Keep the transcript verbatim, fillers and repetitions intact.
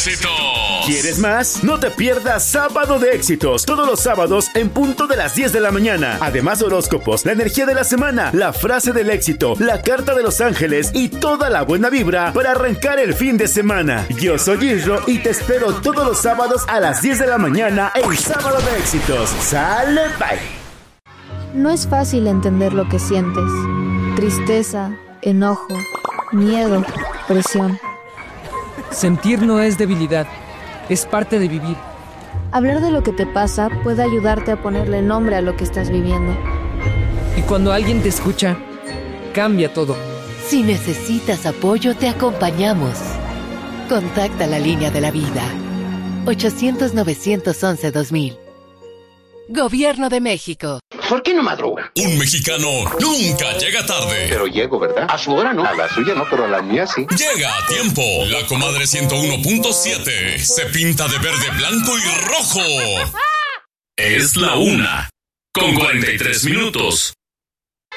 Éxitos. ¿Quieres más? No te pierdas Sábado de Éxitos, todos los sábados en punto de las diez de la mañana. Además, horóscopos, la energía de la semana, la frase del éxito, la carta de los ángeles y toda la buena vibra para arrancar el fin de semana. Yo soy Isro y te espero todos los sábados a las diez de la mañana en Sábado de Éxitos. ¡Sale, bye! No es fácil entender lo que sientes. Tristeza, enojo, miedo, presión. Sentir no es debilidad, es parte de vivir. Hablar de lo que te pasa puede ayudarte a ponerle nombre a lo que estás viviendo. Y cuando alguien te escucha, cambia todo. Si necesitas apoyo, te acompañamos. Contacta la línea de la vida. ochocientos, novecientos once, dos mil. Gobierno de México. ¿Por qué no madruga? Un mexicano nunca llega tarde. Pero llego, ¿verdad? A su hora no. A la suya no, pero a la mía sí. Llega a tiempo. La comadre ciento uno punto siete se pinta de verde, blanco y rojo. Es la una con cuarenta y tres minutos.